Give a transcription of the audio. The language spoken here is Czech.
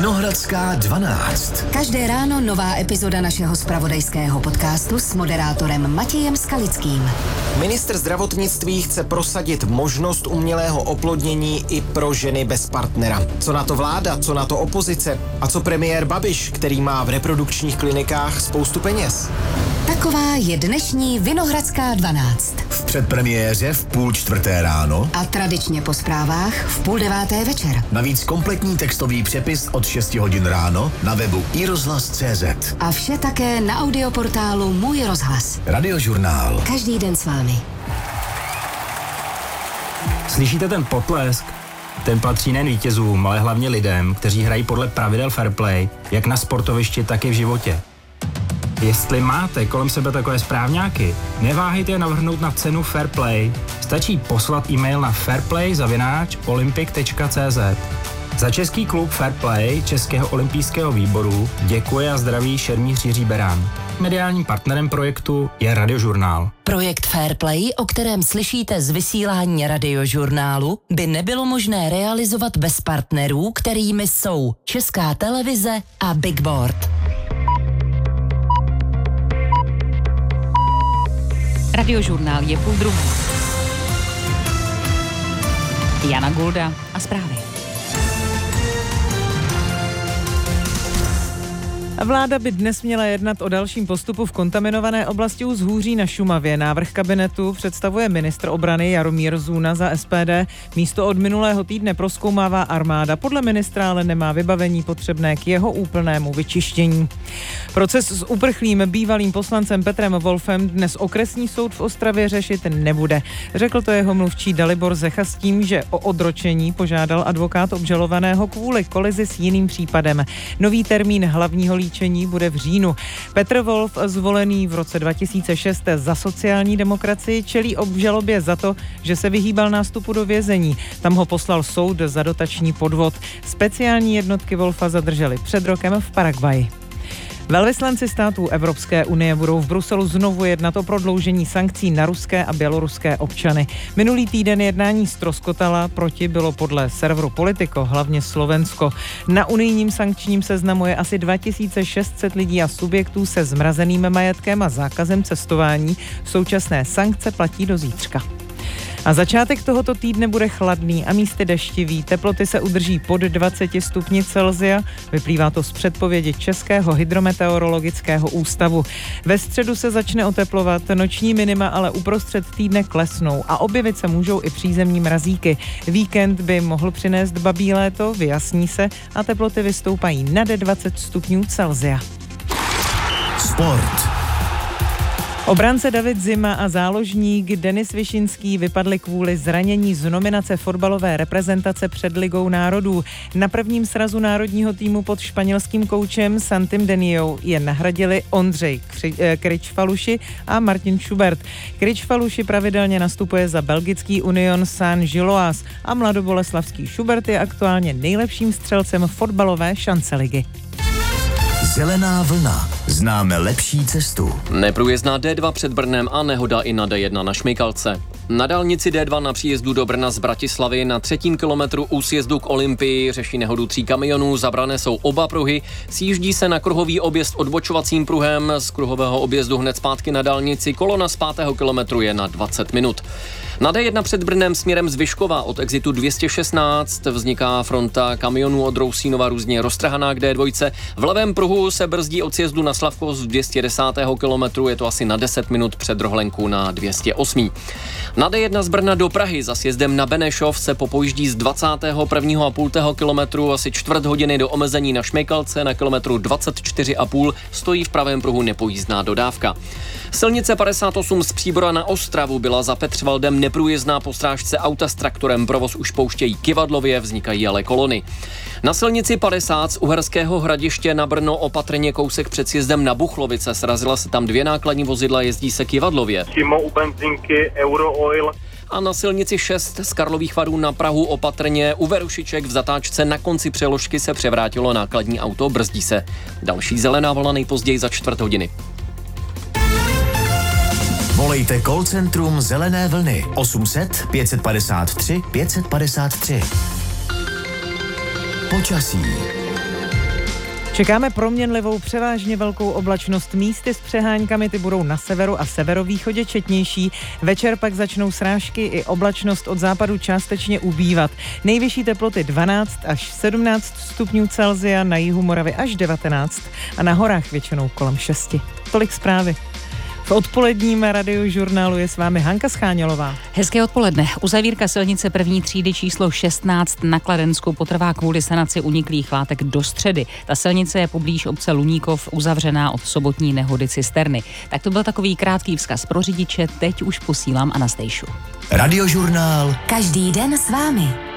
Vinohradská 12. Každé ráno nová epizoda našeho zpravodajského podcastu s moderátorem Matějem Skalickým. Ministr zdravotnictví chce prosadit možnost umělého oplodnění i pro ženy bez partnera. Co na to vláda, co na to opozice a co premiér Babiš, který má v reprodukčních klinikách spoustu peněz? Taková je dnešní Vinohradská 12. V předpremiéře v 3:30 ráno a tradičně po zprávách v 8:30 večer. Navíc kompletní textový přepis od 6 hodin ráno na webu iRozhlas.cz. A vše také na audioportálu Můj rozhlas. Radiožurnál. Každý den s vámi. Slyšíte ten potlesk? Ten patří nejen vítězům, ale hlavně lidem, kteří hrají podle pravidel fair play, jak na sportovišti, tak i v životě. Jestli máte kolem sebe takové správňáky, neváhejte je navrhnout na cenu Fair Play. Stačí poslat e-mail na fairplay@olympic.cz. Za český klub Fair Play Českého olympijského výboru děkuje a zdraví šermíř Jiří Berán. Mediálním partnerem projektu je Radiožurnál. Projekt Fair Play, o kterém slyšíte z vysílání Radiožurnálu, by nebylo možné realizovat bez partnerů, kterými jsou Česká televize a Big Board. Radiožurnál je 12:30. Jana Gulda a zprávy. Vláda by dnes měla jednat o dalším postupu v kontaminované oblasti u Zhůří na Šumavě. Návrh kabinetu představuje ministr obrany Jaromír Zuna za SPD. Místo od minulého týdne prozkoumává armáda. Podle ministra ale nemá vybavení potřebné k jeho úplnému vyčištění. Proces s uprchlým bývalým poslancem Petrem Wolfem dnes okresní soud v Ostravě řešit nebude. Řekl to jeho mluvčí Dalibor Zecha s tím, že o odročení požádal advokát obžalovaného kvůli kolizi s jiným případem. Nový termín hlavního líčení bude v říjnu. Petr Wolf, zvolený v roce 2006 za sociální demokracii, čelí obžalobě za to, že se vyhýbal nástupu do vězení. Tam ho poslal soud za dotační podvod. Speciální jednotky Wolfa zadrželi před rokem v Paraguayi. Velvyslanci států Evropské unie budou v Bruselu znovu jednat o prodloužení sankcí na ruské a běloruské občany. Minulý týden jednání ztroskotala, proti bylo podle serveru Politico hlavně Slovensko. Na unijním sankčním seznamu je asi 2600 lidí a subjektů se zmrazeným majetkem a zákazem cestování. Současné sankce platí do zítřka. A začátek tohoto týdne bude chladný a místy deštivý. Teploty se udrží pod 20 stupni Celsia. Vyplývá to z předpovědi Českého hydrometeorologického ústavu. Ve středu se začne oteplovat, noční minima ale uprostřed týdne klesnou a objevit se můžou i přízemní mrazíky. Víkend by mohl přinést babí léto, vyjasní se a teploty vystoupají nad 20 stupňů Celsia. Sport. Obránce David Zima a záložník Denis Višinský vypadli kvůli zranění z nominace fotbalové reprezentace před Ligou národů. Na prvním srazu národního týmu pod španělským koučem Santim Deniou je nahradili Ondřej Kričfaluši a Martin Schubert. Kričfaluši pravidelně nastupuje za belgický Union Saint-Gilloise a mladoboleslavský Schubert je aktuálně nejlepším střelcem fotbalové šanceligy. Zelená vlna. Známe lepší cestu. Neprůjezdná D2 před Brnem a nehoda i na D1 na Šmejkalce. Na dálnici D2 na příjezdu do Brna z Bratislavy na 3. kilometru u sjezdu k Olympii řeší nehodu 3 kamionů, zabrané jsou oba pruhy, sjíždí se na kruhový objezd odbočovacím pruhem, z kruhového objezdu hned zpátky na dálnici, kolona z 5. kilometru je na 20 minut. Na D1 před Brnem směrem z Vyškova od exitu 216 vzniká fronta kamionů od Rousínova různě roztrhaná k D2. V levém pruhu se brzdí od sjezdu na Slavkov z 210. kilometru, je to asi na 10 minut před rohlenku na 208. Na D1 z Brna do Prahy za sjezdem na Benešov se popojíždí z 21,5 kilometru asi čtvrt hodiny do omezení na Šmejkalce, na kilometru 24,5 stojí v pravém pruhu nepojízdná dodávka. Silnice 58 z Příbora na Ostravu byla za Petřvaldem neprůjezdná po strážce auta s traktorem, provoz už pouštějí Kivadlově, vznikají ale kolony. Na silnici 50 z Uherského Hradiště na Brno opatrně kousek před sjezdem na Buchlovice, srazila se tam 2 nákladní vozidla, jezdí se Kivadlově. Přímo u benzinky Eurooil. A na silnici 6 z Karlových Varů na Prahu opatrně u Verušiček v zatáčce na konci přeložky se převrátilo nákladní auto, brzdí se. Další zelená vlna nejpozději za čtvrt hodiny. Volejte call centrum Zelené vlny 800 553 553. Počasí. Čekáme proměnlivou, převážně velkou oblačnost, místy s přeháňkami, ty budou na severu a severovýchodě četnější. Večer pak začnou srážky i oblačnost od západu částečně ubývat. Nejvyšší teploty 12 až 17 stupňů Celsia, na jihu Moravy až 19 a na horách většinou kolem 6. Tolik zprávy. V odpoledním radiožurnálu je s vámi Hanka Schánělová. Hezké odpoledne. Uzavírka silnice první třídy číslo 16 na Kladensku potrvá kvůli sanaci uniklých látek do středy. Ta silnice je poblíž obce Luníkov uzavřená od sobotní nehody cisterny. Tak to byl takový krátký vzkaz pro řidiče, teď už posílám Anastejšu. Radiožurnál. Každý den s vámi.